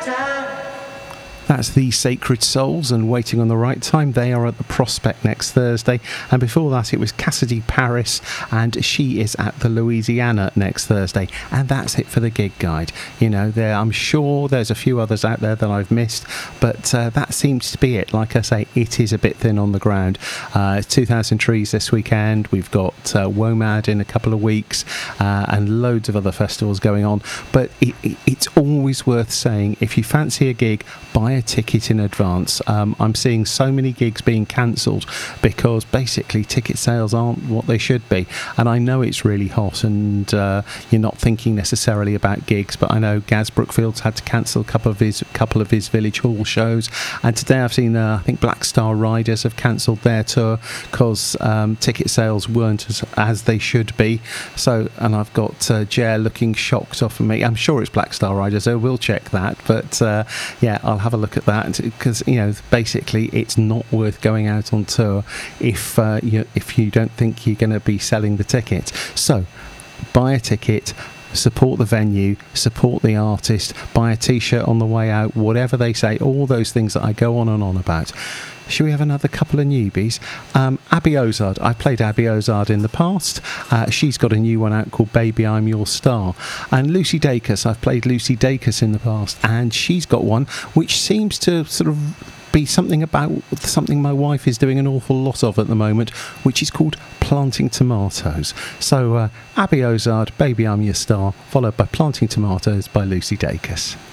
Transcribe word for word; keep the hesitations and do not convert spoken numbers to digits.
That's the Sacred Souls and Waiting on the Right Time. They are at the Prospect next Thursday. And before that, it was Cassidy Paris, and she is at the Louisiana next Thursday. And that's it for the gig guide. You know, there, I'm sure there's a few others out there that I've missed, but uh, that seems to be it. Like I say, it is a bit thin on the ground. Uh, it's two thousand Trees this weekend. We've got uh, WOMAD in a couple of weeks, uh, and loads of other festivals going on. But it, it, it's always worth saying, if you fancy a gig, buy a ticket in advance. Um, I'm seeing so many gigs being cancelled because basically ticket sales aren't what they should be. And I know it's really hot, and uh, you're not thinking necessarily about gigs, but I know Gaz Brookfield's had to cancel a couple of his couple of his Village Hall shows. And today I've seen, uh, I think Black Star Riders have cancelled their tour because um, ticket sales weren't as, as they should be. So, and I've got uh, Jer looking shocked off of me. I'm sure it's Black Star Riders. I will check that, but uh, yeah, I'll have a look at that, because you know, basically it's not worth going out on tour if uh, you if you don't think you're going to be selling the ticket. So buy a ticket, support the venue, support the artist, buy a t-shirt on the way out, whatever they say, all those things that I go on and on about. Should we have another couple of newbies? Um, Abby Ozard. I've played Abby Ozard in the past. Uh, she's got a new one out called Baby I'm Your Star. And Lucy Dacus. I've played Lucy Dacus in the past, and she's got one which seems to sort of be something about something my wife is doing an awful lot of at the moment, which is called planting tomatoes. So uh, Abby Ozard, Baby I'm Your Star, followed by Planting Tomatoes by Lucy Dacus.